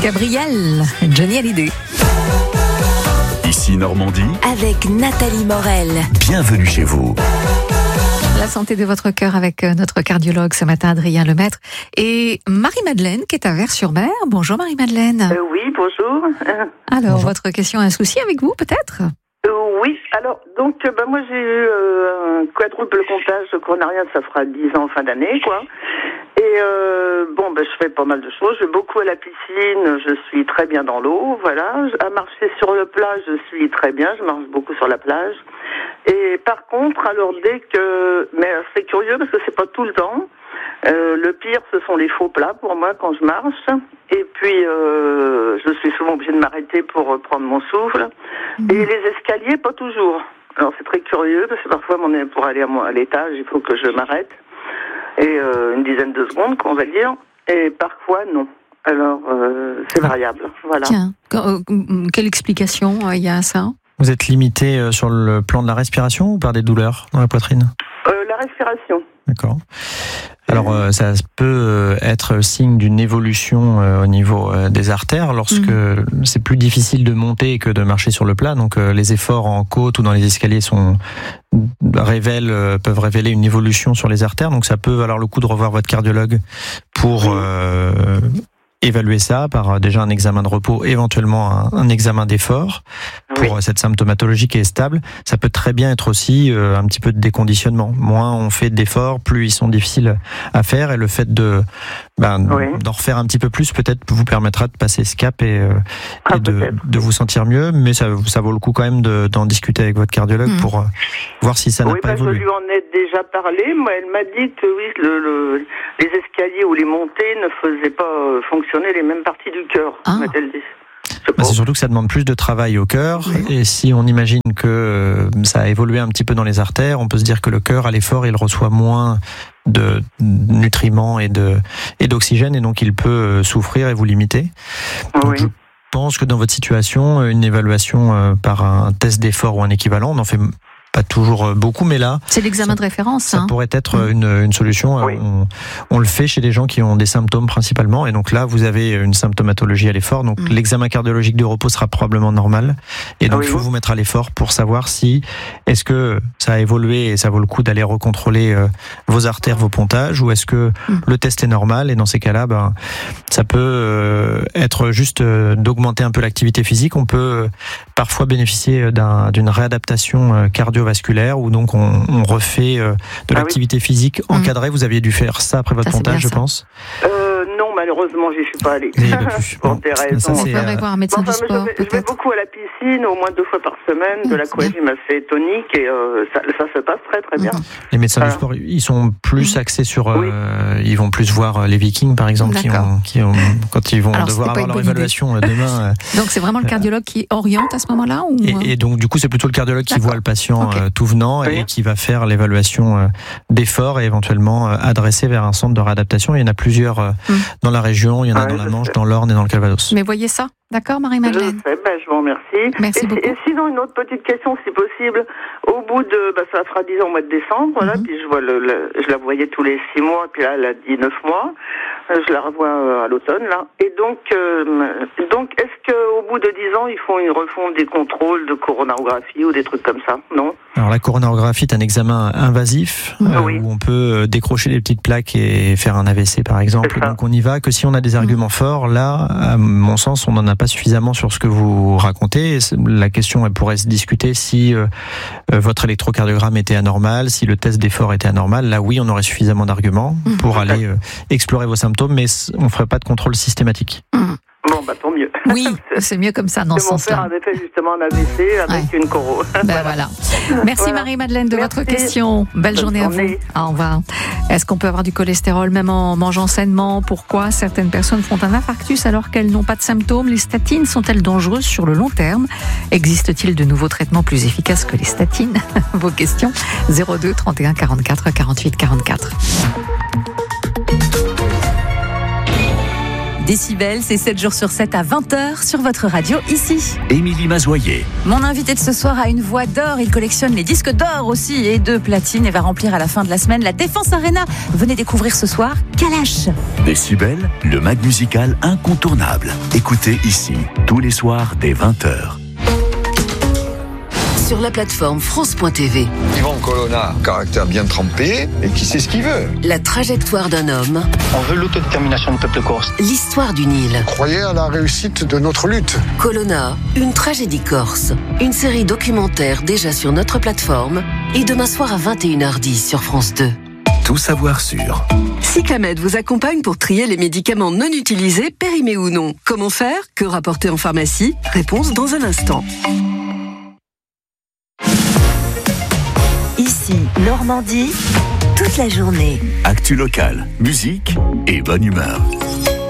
Gabriel, Johnny Hallyday. Ici Normandie, avec Nathalie Morel. Bienvenue chez vous. La santé de votre cœur avec notre cardiologue ce matin, Adrien Lemaître, et Marie-Madeleine qui est à Vers-sur-Mer. Bonjour Marie-Madeleine. Oui, bonjour. Alors, bonjour. Votre question, un souci avec vous peut-être ? Oui, alors, donc, moi j'ai eu un quadruple comptage coronarien, ça fera 10 ans fin d'année, quoi. Et je fais pas mal de choses. Je vais beaucoup à la piscine, je suis très bien dans l'eau, voilà. À marcher sur le plage, je suis très bien, je marche beaucoup sur la plage. Et par contre, alors mais c'est curieux parce que c'est pas tout le temps. Le pire, ce sont les faux plats pour moi quand je marche. Et puis, je suis souvent obligée de m'arrêter pour prendre mon souffle. Et les escaliers, pas toujours. Alors c'est très curieux parce que parfois, pour aller à l'étage, il faut que je m'arrête. Et une dizaine de secondes, on va dire. Et parfois, non. Alors, c'est variable. Voilà. Tiens, quelle explication il y a à ça ? Vous êtes limité sur le plan de la respiration ou par des douleurs dans la poitrine ? La respiration. D'accord. Alors, ça peut être signe d'une évolution au niveau des artères lorsque c'est plus difficile de monter que de marcher sur le plat. Donc, les efforts en côte ou dans les escaliers peuvent révéler une évolution sur les artères. Donc, ça peut valoir le coup de revoir votre cardiologue pour évaluer ça par déjà un examen de repos, éventuellement un examen d'effort pour cette symptomatologie qui est stable. Ça peut très bien être aussi un petit peu de déconditionnement. Moins on fait d'efforts, plus ils sont difficiles à faire, et le fait d'en refaire un petit peu plus peut-être vous permettra de passer ce cap et de vous sentir mieux. Mais ça vaut le coup quand même d'en discuter avec votre cardiologue pour voir si ça n'a pas évolué. Je lui en ai déjà parlé. Moi, elle m'a dit que oui, les escaliers ou les montées ne faisaient pas fonctionner les mêmes parties du cœur, m'a-t-elle dit. C'est surtout que ça demande plus de travail au cœur, et si on imagine que ça a évolué un petit peu dans les artères, on peut se dire que le cœur à l'effort, il reçoit moins de nutriments et d'oxygène, et donc il peut souffrir et vous limiter. Donc, je pense que dans votre situation, une évaluation par un test d'effort ou un équivalent, on en fait pas toujours beaucoup, mais là c'est l'examen de référence. Ça pourrait être une solution. On le fait chez des gens qui ont des symptômes principalement, et donc là vous avez une symptomatologie à l'effort, donc l'examen cardiologique de repos sera probablement normal, et donc il faut vous mettre à l'effort pour savoir si est-ce que ça a évolué et ça vaut le coup d'aller recontrôler vos artères, vos pontages, ou est-ce que le test est normal, et dans ces cas-là ça peut être juste d'augmenter un peu l'activité physique. On peut parfois bénéficier d'une réadaptation cardiovasculaire, où donc on refait de l'activité physique encadrée. Vous aviez dû faire ça après votre pontage, je pense. Non, malheureusement, j'y suis pas allée. Pour des raisons. On devrait voir un médecin du sport. Je vais beaucoup à la piscine, au moins 2 fois par semaine, de l'aquagym assez tonique, et ça se passe très très bien. Les médecins du sport, ils sont plus axés sur... ils vont plus voir les Vikings, par exemple, quand ils vont devoir avoir leur évaluation demain. Donc c'est vraiment le cardiologue qui oriente à ce moment-là, ou... et donc du coup, c'est plutôt le cardiologue qui voit le patient tout venant, et qui va faire l'évaluation d'effort et éventuellement adresser vers un centre de réadaptation. Il y en a plusieurs dans la région, il y en a dans la Manche, dans l'Orne et dans le Calvados. Mais voyez ça, d'accord, Marie-Madeleine ? Je vous remercie. Merci beaucoup. Et sinon, une autre petite question, si possible. Au bout de, ça fera 10 ans au mois de décembre, puis je la voyais tous les 6 mois, puis là, elle a dit 9 mois. Je la revois à l'automne, là. Et donc, est-ce qu'au bout de 10 ans, ils refont des contrôles de coronarographie ou des trucs comme ça, non ? Alors, la coronarographie est un examen invasif, où on peut décrocher des petites plaques et faire un AVC, par exemple. Donc, on y va que si on a des arguments forts. Là, à mon sens, on n'en a pas suffisamment sur ce que vous racontez. La question, elle pourrait se discuter si votre électrocardiogramme était anormal, si le test d'effort était anormal. Là, oui, on aurait suffisamment d'arguments pour aller explorer vos symptômes, mais on ne ferait pas de contrôle systématique. Bon, tant mieux. Oui, c'est mieux comme ça dans ce sens-là. Mon père avait fait justement un AVC avec une coro. Voilà. Merci Marie-Madeleine de votre question. Belle journée à vous. Au revoir. Est-ce qu'on peut avoir du cholestérol même en mangeant sainement ? Pourquoi certaines personnes font un infarctus alors qu'elles n'ont pas de symptômes ? Les statines sont-elles dangereuses sur le long terme ? Existe-t-il de nouveaux traitements plus efficaces que les statines ? Vos questions 02 31 44 48 44. Décibel, c'est 7 jours sur 7 à 20h sur votre radio ici. Émilie Mazoyer. Mon invité de ce soir a une voix d'or. Il collectionne les disques d'or aussi et de platine et va remplir à la fin de la semaine la Défense Arena. Venez découvrir ce soir Kalash. Décibel, le mag musical incontournable. Écoutez ici, tous les soirs dès 20h. Sur la plateforme France.tv. Yvan Colonna, caractère bien trempé et qui sait ce qu'il veut. La trajectoire d'un homme. On veut l'autodétermination du peuple corse. L'histoire du Nil. Croyez à la réussite de notre lutte. Colonna, une tragédie corse. Une série documentaire déjà sur notre plateforme et demain soir à 21h10 sur France 2. Tout savoir sur. Cyclamed vous accompagne pour trier les médicaments non utilisés, périmés ou non. Comment faire? Que rapporter en pharmacie? Réponse dans un instant. Ici, Normandie, toute la journée. Actu locale, musique et bonne humeur.